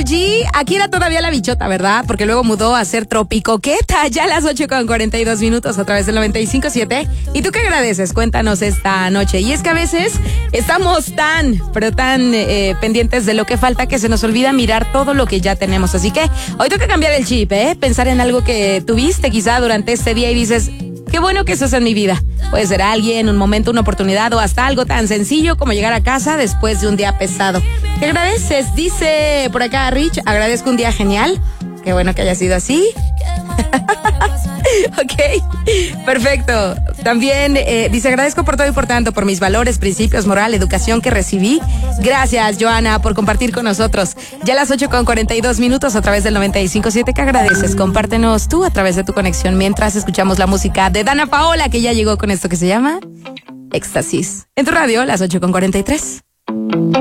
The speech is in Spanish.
Karol G. Aquí era todavía la bichota, ¿verdad? Porque luego mudó a ser tropicoqueta. Ya a las 8:42 a través del 95.7. ¿Y tú qué agradeces? Cuéntanos esta noche. Y es que a veces estamos tan pendientes de lo que falta que se nos olvida mirar todo lo que ya tenemos. Así que hoy toca cambiar el chip, pensar en algo que tuviste quizá durante este día y dices, qué bueno que eso es en mi vida. Puede ser alguien, un momento, una oportunidad o hasta algo tan sencillo como llegar a casa después de un día pesado. ¿Qué agradeces? Dice por acá Rich, agradezco un día genial. Qué bueno que haya sido así. Ok, perfecto. También dice, agradezco por todo y por tanto, por mis valores, principios, moral, educación que recibí. Gracias, Joana, por compartir con nosotros. Ya a las 8:42 a través del 95.7. ¿Qué agradeces? Compártenos tú a través de tu conexión mientras escuchamos la música de Dana Paola, que ya llegó con esto que se llama Éxtasis. En tu radio, las 8:43.